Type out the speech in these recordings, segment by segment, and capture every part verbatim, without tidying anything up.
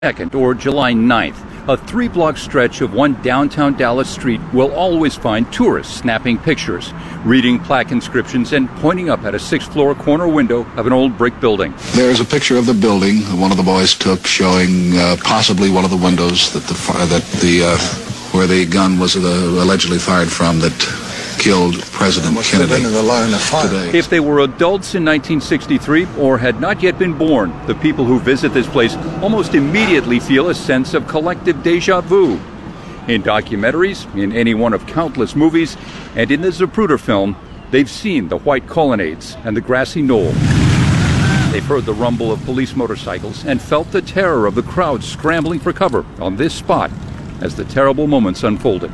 second or July ninth, a three-block stretch of one downtown Dallas street will always find tourists snapping pictures, reading plaque inscriptions, and pointing up at a sixth-floor corner window of an old brick building. There's a picture of the building that one of the boys took showing uh, possibly one of the windows that the that the uh, where the gun was uh, allegedly fired from that killed President Kennedy today. If they were adults in nineteen sixty-three or had not yet been born, the people who visit this place almost immediately feel a sense of collective deja vu. In documentaries, in any one of countless movies, and in the Zapruder film, they've seen the white colonnades and the grassy knoll. They've heard the rumble of police motorcycles and felt the terror of the crowd scrambling for cover on this spot as the terrible moments unfolded.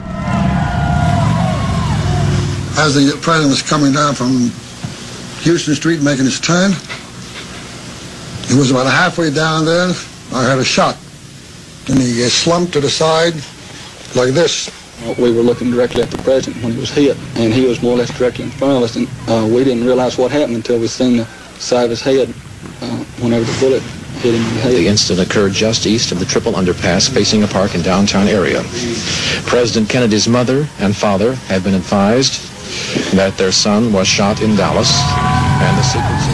As the president was coming down from Houston Street making his turn, he was about halfway down there. I heard a shot, and he slumped to the side like this. We were looking directly at the president when he was hit, and he was more or less directly in front of us, and uh, we didn't realize what happened until we seen the side of his head uh, whenever the bullet hit him in the head. The incident occurred just east of the Triple Underpass facing a park in downtown area. President Kennedy's mother and father have been advised that their son was shot in Dallas, and the secrecy.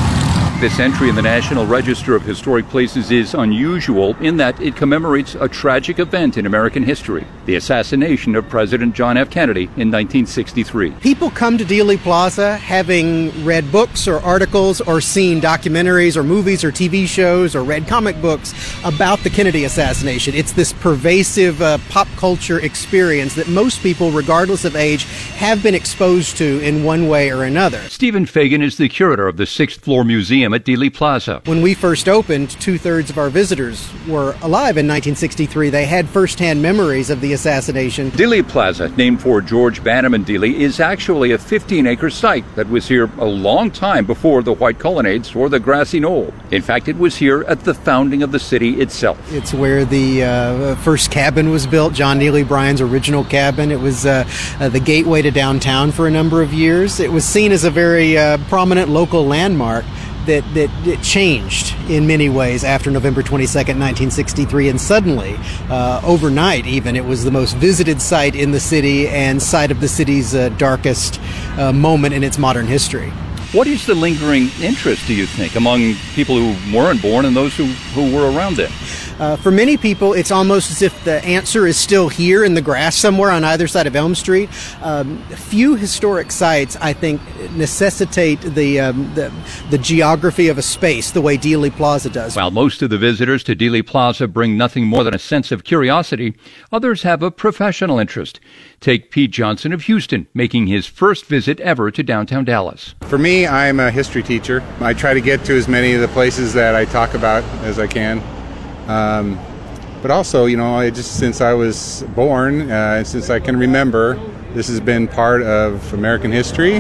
This entry in the National Register of Historic Places is unusual in that it commemorates a tragic event in American history, the assassination of President John F. Kennedy in nineteen sixty-three. People come to Dealey Plaza having read books or articles or seen documentaries or movies or T V shows or read comic books about the Kennedy assassination. It's this pervasive uh, pop culture experience that most people, regardless of age, have been exposed to in one way or another. Stephen Fagan is the curator of the sixth floor museum at Dealey Plaza. When we first opened, two-thirds of our visitors were alive in nineteen sixty-three. They had first-hand memories of the assassination. Dealey Plaza, named for George Bannerman Dealey, is actually a fifteen-acre site that was here a long time before the White Colonnades or the Grassy Knoll. In fact, it was here at the founding of the city itself. It's where the uh, first cabin was built, John Neely Bryan's original cabin. It was uh, uh, the gateway to downtown for a number of years. It was seen as a very uh, prominent local landmark. That, that it changed in many ways after November twenty-second, nineteen sixty-three, and suddenly, uh, overnight even, it was the most visited site in the city and site of the city's uh, darkest uh, moment in its modern history. What is the lingering interest, do you think, among people who weren't born and those who, who were around then? Uh, for many people, it's almost as if the answer is still here in the grass somewhere on either side of Elm Street. Um, few historic sites, I think, necessitate the, um, the the geography of a space the way Dealey Plaza does. While most of the visitors to Dealey Plaza bring nothing more than a sense of curiosity, others have a professional interest. Take Pete Johnson of Houston, making his first visit ever to downtown Dallas. For me, I'm a history teacher. I try to get to as many of the places that I talk about as I can. Um, but also, you know, I just since I was born, uh, since I can remember, this has been part of American history,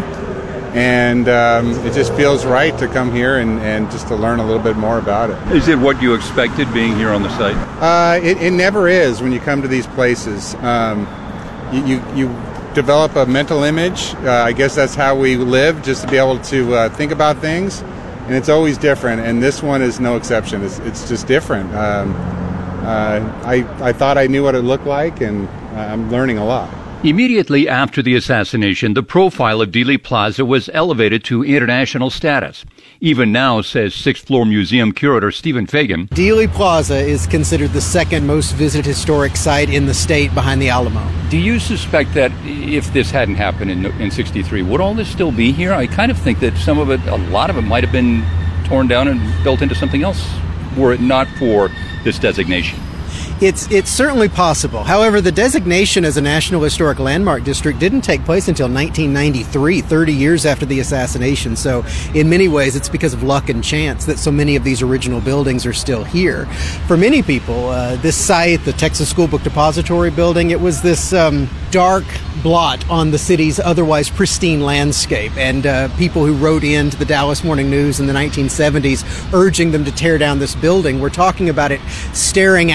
and um, it just feels right to come here and, and just to learn a little bit more about it. Is it what you expected being here on the site? Uh, it, it never is when you come to these places. Um, you, you, you develop a mental image. Uh, I guess that's how we live, just to be able to uh, think about things. And it's always different, and this one is no exception. It's, it's just different. Um, uh, I, I thought I knew what it looked like, and I'm learning a lot. Immediately after the assassination, the profile of Dealey Plaza was elevated to international status. Even now, says sixth floor museum curator Stephen Fagan, Dealey Plaza is considered the second most visited historic site in the state behind the Alamo. Do you suspect that if this hadn't happened in in sixty-three, would all this still be here? I kind of think that some of it, a lot of it might have been torn down and built into something else, were it not for this designation. It's it's certainly possible. However, the designation as a National Historic Landmark District didn't take place until nineteen ninety-three, thirty years after the assassination. So in many ways, it's because of luck and chance that so many of these original buildings are still here. For many people, uh, this site, the Texas School Book Depository building, it was this um, dark blot on the city's otherwise pristine landscape. And uh, people who wrote in to the Dallas Morning News in the nineteen seventies urging them to tear down this building were talking about it staring out with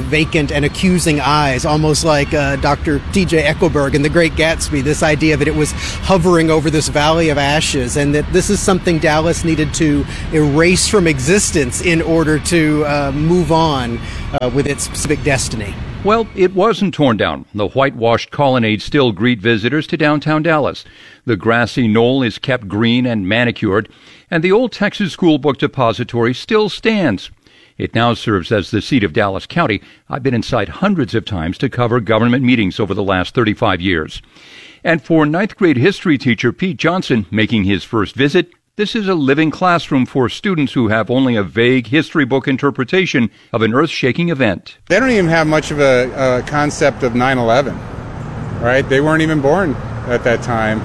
vacant and accusing eyes, almost like uh, Doctor T J Eckleburg in The Great Gatsby, this idea that it was hovering over this valley of ashes and that this is something Dallas needed to erase from existence in order to uh, move on uh, with its specific destiny. Well, it wasn't torn down. The whitewashed colonnades still greet visitors to downtown Dallas. The grassy knoll is kept green and manicured, and the old Texas School Book Depository still stands. It now serves as the seat of Dallas County. I've been inside hundreds of times to cover government meetings over the last thirty-five years. And for ninth grade history teacher Pete Johnson making his first visit, this is a living classroom for students who have only a vague history book interpretation of an earth-shaking event. They don't even have much of a, a concept of nine eleven, right? They weren't even born at that time.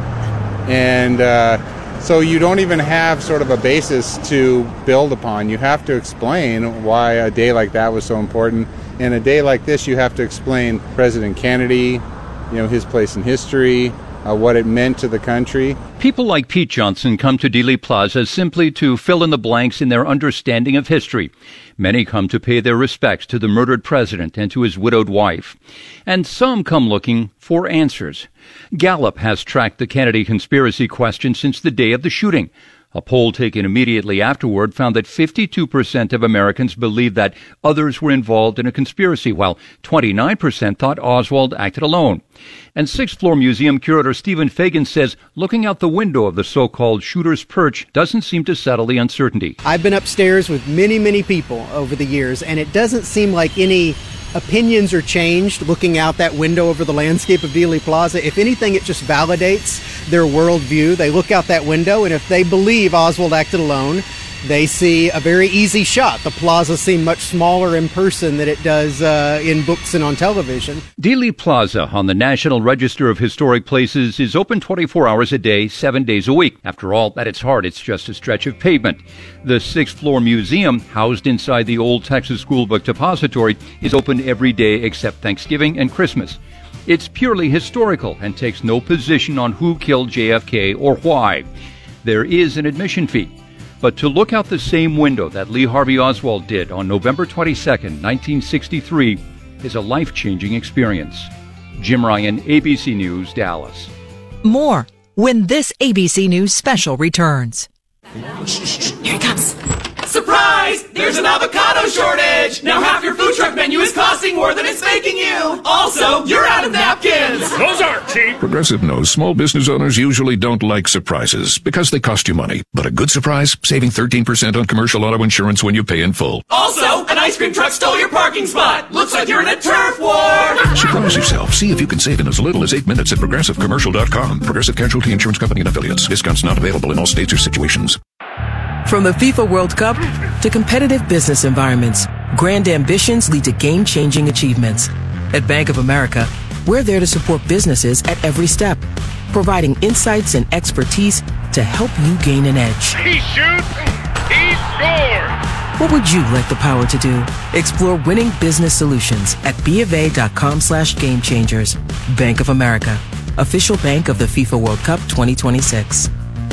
And uh, so you don't even have sort of a basis to build upon. You have to explain why a day like that was so important. And a day like this, you have to explain President Kennedy, you know, his place in history, Uh, what it meant to the country. People like Pete Johnson come to Dealey Plaza simply to fill in the blanks in their understanding of history. Many come to pay their respects to the murdered president and to his widowed wife. And some come looking for answers. Gallup has tracked the Kennedy conspiracy question since the day of the shooting. A poll taken immediately afterward found that fifty-two percent of Americans believed that others were involved in a conspiracy, while twenty-nine percent thought Oswald acted alone. And Sixth Floor Museum curator Stephen Fagan says looking out the window of the so-called shooter's perch doesn't seem to settle the uncertainty. I've been upstairs with many, many people over the years, and it doesn't seem like any opinions are changed looking out that window over the landscape of Dealey Plaza. If anything, it just validates their worldview. They look out that window, and if they believe Oswald acted alone, they see a very easy shot. The plaza seemed much smaller in person than it does uh, in books and on television. Dealey Plaza on the National Register of Historic Places is open twenty-four hours a day, seven days a week. After all, at its heart, it's just a stretch of pavement. The Sixth Floor Museum, housed inside the old Texas School Book Depository, is open every day except Thanksgiving and Christmas. It's purely historical and takes no position on who killed J F K or why. There is an admission fee. But to look out the same window that Lee Harvey Oswald did on November twenty-second, nineteen sixty-three, is a life-changing experience. Jim Ryan, A B C News, Dallas. More when this A B C News special returns. Here it comes. Surprise! There's an avocado shortage! Now half your food truck menu is costing more than it's making you! Also, you're out of napkins! Those aren't cheap! Progressive knows small business owners usually don't like surprises because they cost you money. But a good surprise, saving thirteen percent on commercial auto insurance when you pay in full. Also, an ice cream truck stole your parking spot! Looks like you're in a turf war! Surprise yourself. See if you can save in as little as eight minutes at progressive commercial dot com. Progressive Casualty Insurance Company and Affiliates. Discounts not available in all states or situations. From the FIFA World Cup to competitive business environments, grand ambitions lead to game-changing achievements. At Bank of America, we're there to support businesses at every step, providing insights and expertise to help you gain an edge. He shoots, he scores! What would you like the power to do? Explore winning business solutions at bofa.com slash game changers. Bank of America, official bank of the FIFA World Cup twenty twenty-six.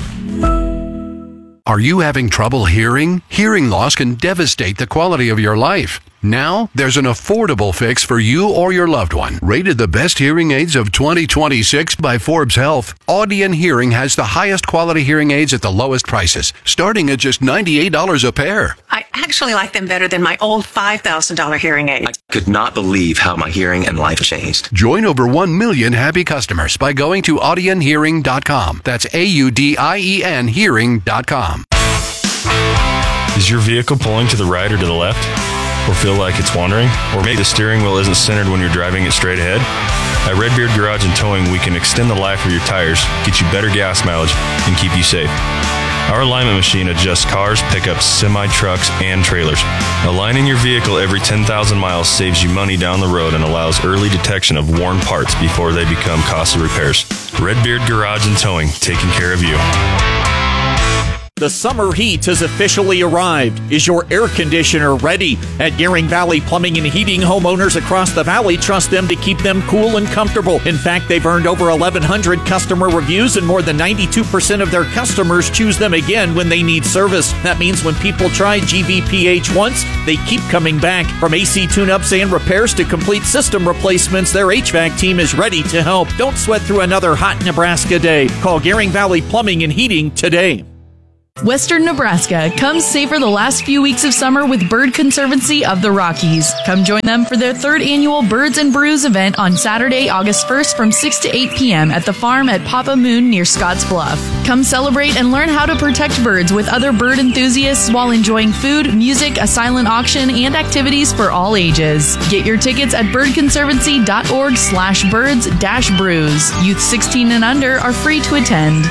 Are you having trouble hearing? Hearing loss can devastate the quality of your life. Now, there's an affordable fix for you or your loved one. Rated the best hearing aids of twenty twenty-six by Forbes Health, Audion Hearing has the highest quality hearing aids at the lowest prices, starting at just ninety-eight dollars a pair. I actually like them better than my old five thousand dollars hearing aid. I could not believe how my hearing and life changed. Join over one million happy customers by going to audion hearing dot com. That's A U D I E N hearing dot com. Is your vehicle pulling to the right or to the left? Or feel like it's wandering? Or maybe the steering wheel isn't centered when you're driving it straight ahead? At Redbeard Garage and Towing, we can extend the life of your tires, get you better gas mileage, and keep you safe. Our alignment machine adjusts cars, pickups, semi-trucks, and trailers. Aligning your vehicle every ten thousand miles saves you money down the road and allows early detection of worn parts before they become costly repairs. Redbeard Garage and Towing, taking care of you. The summer heat has officially arrived. Is your air conditioner ready? At Gearing Valley Plumbing and Heating, homeowners across the valley trust them to keep them cool and comfortable. In fact, they've earned over eleven hundred customer reviews, and more than ninety-two percent of their customers choose them again when they need service. That means when people try G V P H once, they keep coming back. From A C tune-ups and repairs to complete system replacements, their H V A C team is ready to help. Don't sweat through another hot Nebraska day. Call Gearing Valley Plumbing and Heating today. Western Nebraska, come savor the last few weeks of summer with Bird Conservancy of the Rockies. Come join them for their third annual Birds and Brews event on Saturday, August first from six to eight p.m. at the farm at Papa Moon near Scotts Bluff. Come celebrate and learn how to protect birds with other bird enthusiasts while enjoying food, music, a silent auction, and activities for all ages. Get your tickets at birdconservancy.org slash birds dash brews. Youth sixteen and under are free to attend.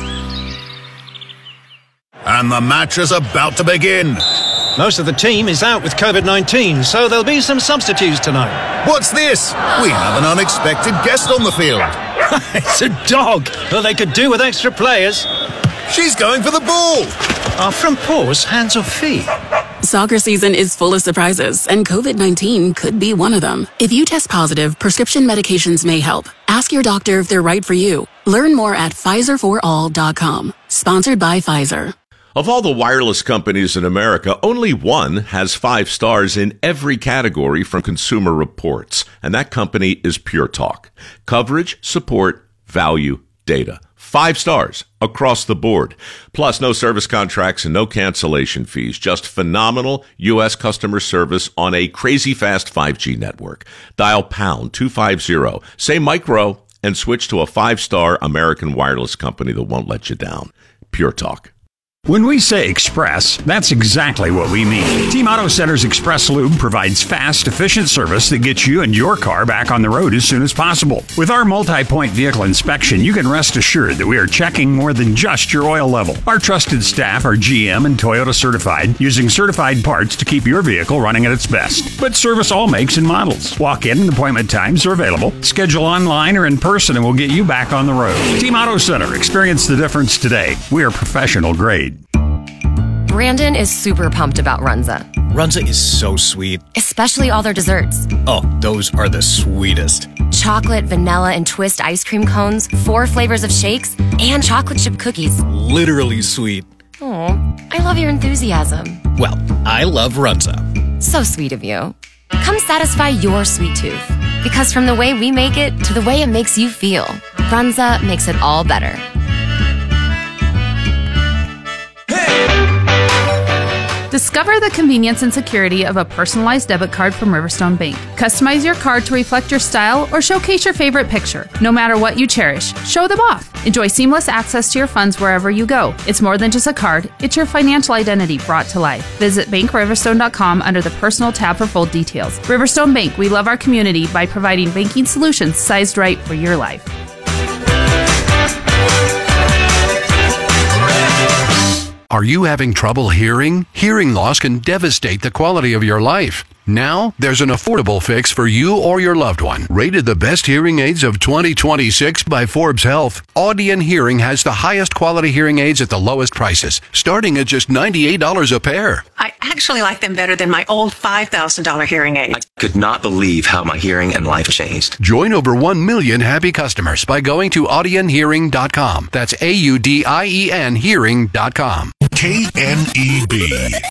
And the match is about to begin. Most of the team is out with covid nineteen, so there'll be some substitutes tonight. What's this? We have an unexpected guest on the field. It's a dog. Well, they could do with extra players. She's going for the ball. Are front paws hands or feet? Soccer season is full of surprises, and covid nineteen could be one of them. If you test positive, prescription medications may help. Ask your doctor if they're right for you. Learn more at Pfizer for all dot com. Sponsored by Pfizer. Of all the wireless companies in America, only one has five stars in every category from Consumer Reports, and that company is Pure Talk. Coverage, support, value, data. Five stars across the board. Plus, no service contracts and no cancellation fees. Just phenomenal U S customer service on a crazy fast five G network. Dial pound two fifty, say micro, and switch to a five-star American wireless company that won't let you down. Pure Talk. When we say express, that's exactly what we mean. Team Auto Center's Express Lube provides fast, efficient service that gets you and your car back on the road as soon as possible. With our multi-point vehicle inspection, you can rest assured that we are checking more than just your oil level. Our trusted staff are G M and Toyota certified, using certified parts to keep your vehicle running at its best. But service all makes and models. Walk-in and appointment times are available. Schedule online or in person and we'll get you back on the road. Team Auto Center. Experience the difference today. We are professional grade. Brandon is super pumped about Runza. Runza is so sweet. Especially all their desserts. Oh, those are the sweetest. Chocolate, vanilla, and twist ice cream cones, four flavors of shakes, and chocolate chip cookies. Literally sweet. Oh, I love your enthusiasm. Well, I love Runza. So sweet of you. Come satisfy your sweet tooth. Because from the way we make it to the way it makes you feel, Runza makes it all better. Discover the convenience and security of a personalized debit card from Riverstone Bank. Customize your card to reflect your style or showcase your favorite picture. No matter what you cherish, show them off. Enjoy seamless access to your funds wherever you go. It's more than just a card, it's your financial identity brought to life. Visit bank riverstone dot com under the Personal tab for full details. Riverstone Bank, we love our community by providing banking solutions sized right for your life. Are you having trouble hearing? Hearing loss can devastate the quality of your life. Now, there's an affordable fix for you or your loved one. Rated the best hearing aids of twenty twenty-six by Forbes Health, Audion Hearing has the highest quality hearing aids at the lowest prices, starting at just ninety-eight dollars a pair. I actually like them better than my old five thousand dollars hearing aid. I could not believe how my hearing and life changed. Join over one million happy customers by going to audion hearing dot com. That's A U D I E N hearing dot com. K N E B.